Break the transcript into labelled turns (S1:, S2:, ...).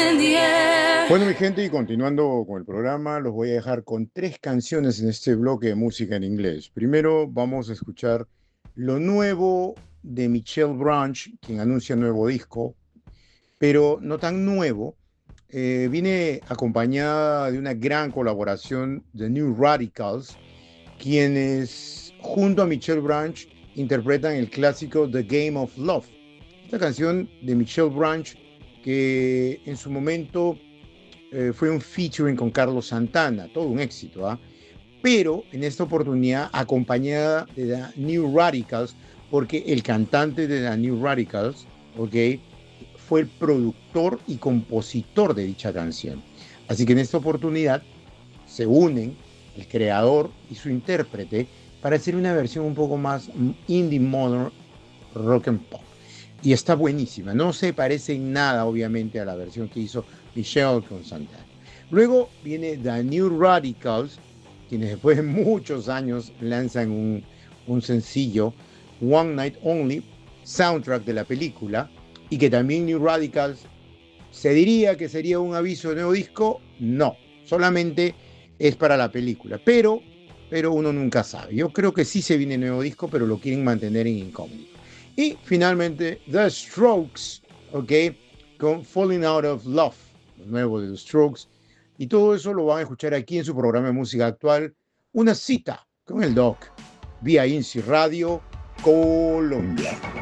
S1: in the air.
S2: Bueno, mi gente, y continuando con el programa, los voy a dejar con 3 canciones en este bloque de música en inglés. Primero vamos a escuchar lo nuevo de Michelle Branch, quien anuncia nuevo disco, pero no tan nuevo. Viene acompañada de una gran colaboración de New Radicals, quienes junto a Michelle Branch interpretan el clásico The Game of Love. Esta canción de Michelle Branch que en su momento fue un featuring con Carlos Santana, todo un éxito, ¿ah? Pero en esta oportunidad acompañada de The New Radicals, porque el cantante de The New Radicals, ¿ok?, fue el productor y compositor de dicha canción. Así que en esta oportunidad se unen el creador y su intérprete para hacer una versión un poco más indie modern rock and pop. Y está buenísima, no se parece en nada obviamente a la versión que hizo Michelle con Santana. Luego viene The New Radicals, quienes después de muchos años lanzan un sencillo, One Night Only, soundtrack de la película, y que también New Radicals se diría que sería un aviso de nuevo disco. No, solamente es para la película, pero uno nunca sabe. Yo creo que sí se viene nuevo disco, pero lo quieren mantener en incógnito. Y finalmente The Strokes, ¿ok?, con Falling Out of Love, lo nuevo de The Strokes. Y todo eso lo van a escuchar aquí en su programa de música actual, Una cita con el Doc, vía INSI Radio Colombia.